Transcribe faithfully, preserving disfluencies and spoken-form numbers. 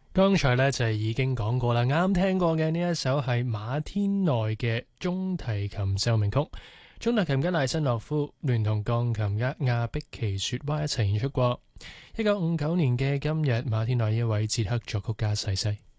剛才咧就係已經講過啦，啱聽過嘅呢一首係馬天內嘅中提琴奏鳴曲，中提琴家賴申洛夫聯同鋼琴家亞碧琪雪娃一齊演出過。一九五九年嘅今日，馬天內一位捷克作曲家逝世。